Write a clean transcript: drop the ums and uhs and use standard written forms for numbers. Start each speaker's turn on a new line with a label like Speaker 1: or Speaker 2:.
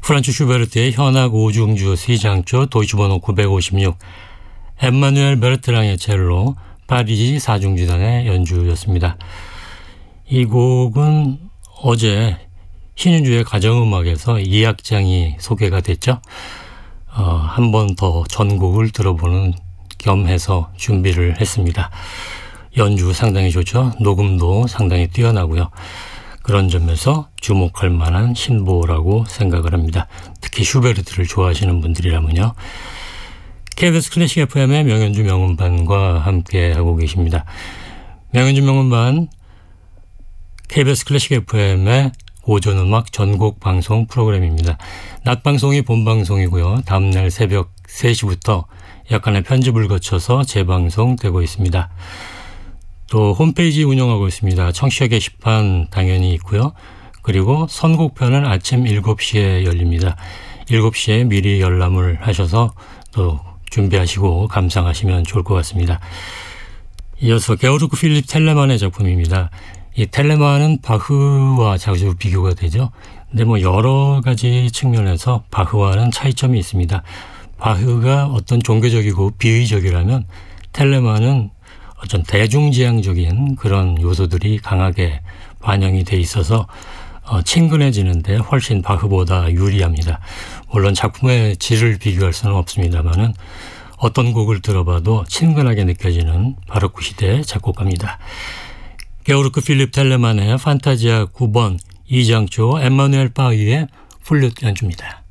Speaker 1: 프란츠 슈베르트의 현악 5중주 C장조 도이치번호 956, 엠마누엘 베르트랑의 첼로 파리지 4중주단의 연주였습니다. 이 곡은 어제 신윤주의 가정음악에서 2악장이 소개가 됐죠. 한 번 더 전곡을 들어보는 겸해서 준비를 했습니다. 연주 상당히 좋죠. 녹음도 상당히 뛰어나고요. 그런 점에서 주목할 만한 신보라고 생각을 합니다. 특히 슈베르트를 좋아하시는 분들이라면요. KBS 클래식 FM의 명연주 명음반과 함께 하고 계십니다. 명연주 명음반 KBS 클래식 FM의 오전음악 전곡 방송 프로그램입니다. 낮 방송이 본 방송이고요. 다음날 새벽 3시부터 약간의 편집을 거쳐서 재방송되고 있습니다. 또 홈페이지 운영하고 있습니다. 청취자 게시판 당연히 있고요. 그리고 선곡편은 아침 7시에 열립니다. 7시에 미리 열람을 하셔서 또 준비하시고 감상하시면 좋을 것 같습니다. 이어서 게오르크 필립 텔레만의 작품입니다. 이 텔레만은 바흐와 자주 비교가 되죠. 근데 여러 가지 측면에서 바흐와는 차이점이 있습니다. 바흐가 어떤 종교적이고 비의적이라면 텔레만은 어떤 대중지향적인 그런 요소들이 강하게 반영이 돼 있어서 친근해지는데 훨씬 바흐보다 유리합니다. 물론 작품의 질을 비교할 수는 없습니다만은 어떤 곡을 들어봐도 친근하게 느껴지는 바로크 시대 작곡가입니다. 게오르크 필립 텔레만의 판타지아 9번 2장조 엠마누엘 바흐의 플룻 연주입니다.